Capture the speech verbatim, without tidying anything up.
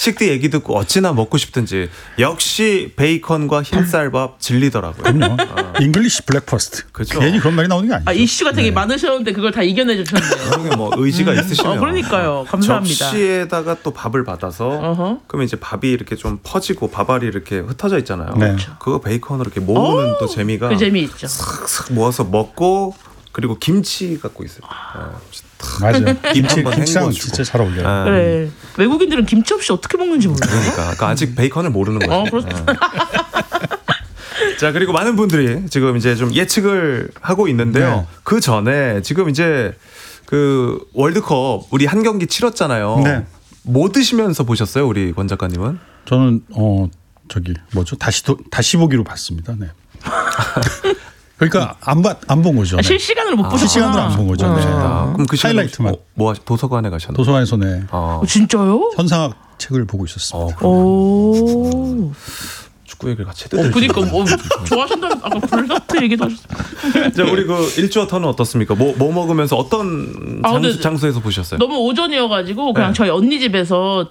식디 얘기 듣고 어찌나 먹고 싶든지 역시 베이컨과 흰쌀밥 질리더라고요. 그럼요. 어. 잉글리시 블랙퍼스트. 그죠. 괜히 그런 말이 나오는 게 아니죠. 아, 이슈가 되게 네. 많으셨는데 그걸 다 이겨내 주셨네요. 그러게 뭐 의지가 있으시면. 어, 그러니까요. 감사합니다. 접시에다가 또 밥을 받아서 어허. 그러면 이제 밥이 이렇게 좀 퍼지고 밥알이 이렇게 흩어져 있잖아요. 네. 그거 베이컨으로 이렇게 모으는 또 재미가 그 재미 있죠. 싹싹 모아서 먹고 그리고 김치 갖고 있어요. 맞아요. 김치, 한번 김치랑 헹궈주고. 진짜 잘 어울려요. 아, 그래. 외국인들은 김치 없이 어떻게 먹는지 몰라요. 그러니까, 그러니까 아직 베이컨을 모르는 거죠. 어, 그렇죠. 자, 그리고 많은 분들이 지금 이제 좀 예측을 하고 있는데요. 네. 그 전에 지금 이제 그 월드컵 우리 한 경기 치렀잖아요. 네. 뭐 드시면서 보셨어요, 우리 권 작가님은? 저는 어 저기 뭐죠? 다시 도, 다시 보기로 봤습니다. 네. 그러니까 안안 본 거죠. 아, 네. 실시간으로 못 보셨구나. 실시간으로 안 본 거죠. 네. 아, 그럼 그 시간에 하이라이트만. 뭐, 뭐 하시- 도서관에 가셨나요? 도서관에서 네. 아, 어, 진짜요? 현상학 책을 보고 있었습니다. 어, 오. 축구 얘기를 같이 어, 해도 그니까 뭐 좋아하신다는 아까 블라트 얘기도 하셨어요. 자, 우리 그 일주어터는 어떻습니까? 뭐, 뭐 먹으면서 어떤 아, 장, 근데 장소에서 보셨어요? 너무 오전이어가지고 그냥 네. 저희 언니 집에서